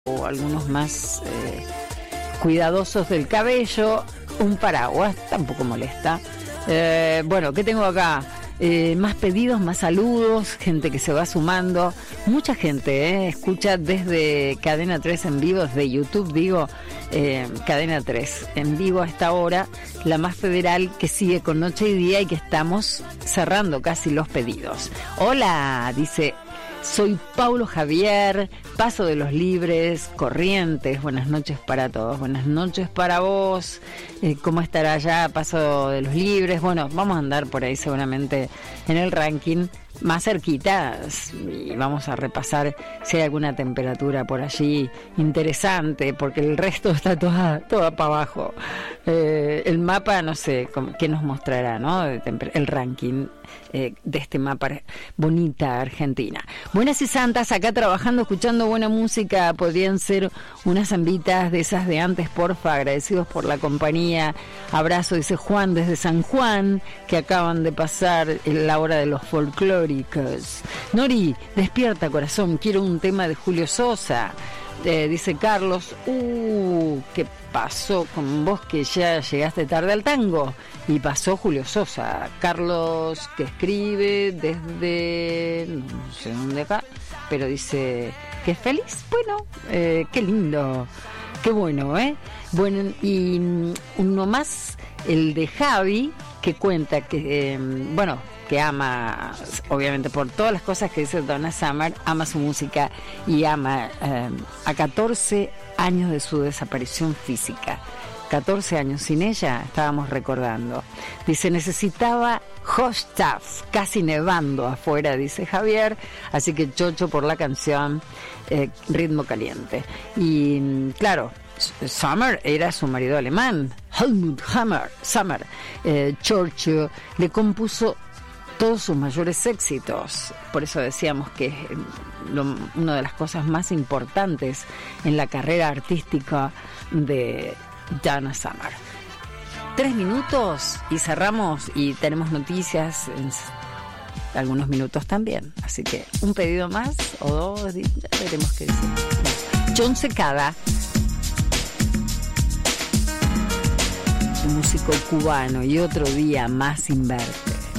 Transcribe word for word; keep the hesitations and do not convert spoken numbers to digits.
o algunos más eh, cuidadosos del cabello, un paraguas tampoco molesta. Eh, bueno, ¿qué tengo acá? Eh, más pedidos, más saludos, gente que se va sumando, mucha gente eh, escucha desde Cadena tres en vivo, desde YouTube digo, eh, Cadena tres en vivo a esta hora, la más federal, que sigue con noche y día y que estamos cerrando casi los pedidos. Hola, dice, soy Paulo Javier, Paso de los Libres, Corrientes, buenas noches para todos, buenas noches para vos, eh, ¿cómo estará allá Paso de los Libres? Bueno, vamos a andar por ahí seguramente en el ranking más cerquitas y vamos a repasar si hay alguna temperatura por allí interesante, porque el resto está toda, toda para abajo. Eh, el mapa, no sé, ¿qué nos mostrará, no? El ranking eh, de este mapa bonita Argentina. Buenas y santas, acá trabajando, escuchando buena música, podrían ser unas zambitas de esas de antes, porfa, agradecidos por la compañía. Abrazo, dice Juan desde San Juan, que acaban de pasar la hora de los folclóricos. Nori, despierta corazón, quiero un tema de Julio Sosa. Eh, dice Carlos, uh, ¿qué pasó con vos que ya llegaste tarde al tango? Y pasó Julio Sosa. Carlos, que escribe desde no sé dónde acá, pero dice que es feliz. Bueno, eh, qué lindo, qué bueno, ¿eh? Bueno, y um, uno más, el de Javi, que cuenta que, eh, bueno, que ama, obviamente por todas las cosas que dice Donna Summer, ama su música y ama eh, a catorce años de su desaparición física. catorce años sin ella, estábamos recordando. Dice, necesitaba hot stuff, casi nevando afuera, dice Javier, así que chocho por la canción eh, Ritmo Caliente. Y claro, Summer era su marido alemán, Helmut Hammer, Summer. Eh, Churchill le compuso todos sus mayores éxitos, por eso decíamos que es lo, una de las cosas más importantes en la carrera artística de Donna Summer. Tres minutos y cerramos, y tenemos noticias en algunos minutos también, así que un pedido más o dos, ya veremos qué decir. John Secada, músico cubano, y Otro Día Más Sin Verte.